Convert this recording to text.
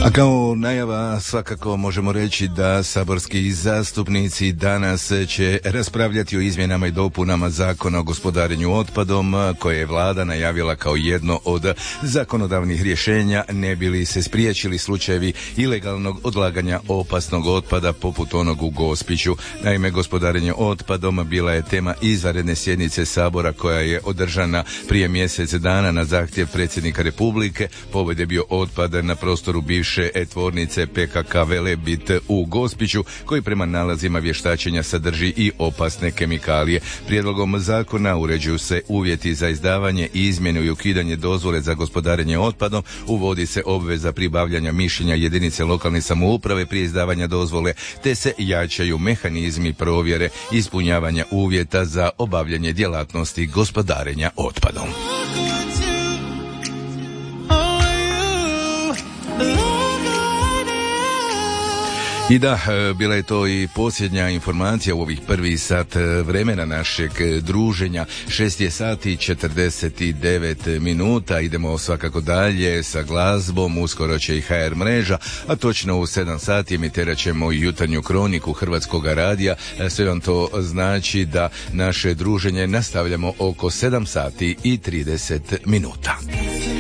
A kao najava svakako možemo reći da saborski zastupnici danas će raspravljati o izmjenama i dopunama Zakona o gospodarenju otpadom koje je vlada najavila kao jedno od zakonodavnih rješenja ne bi li se spriječili slučajevi ilegalnog odlaganja opasnog otpada poput onog u Gospiću. Naime, gospodarenje otpadom bila je tema izvanredne sjednice Sabora koja je održana prije mjesec dana na zahtjev predsjednika Republike. Povod je bio otpad na prostoru bivše tvornice PKK Velebit u Gospiću, koji prema nalazima vještačenja sadrži i opasne kemikalije. Prijedlogom zakona uređuju se uvjeti za izdavanje, izmjenu i ukidanje dozvole za gospodarenje otpadom, uvodi se obveza pribavljanja mišljenja jedinice lokalne samouprave prije izdavanja dozvole, te se jačaju mehanizmi provjere ispunjavanja uvjeta za obavljanje djelatnosti gospodarenja otpadom. I da, bila je to i posljednja informacija u ovih prvi sat vremena našeg druženja. 6 je sati i 49 minuta. Idemo svakako dalje sa glazbom, uskoro će i HR mreža, a točno u 7 sati emitirat ćemo jutarnju kroniku Hrvatskog radija. Sve vam to znači da naše druženje nastavljamo oko 7 sati i 30 minuta.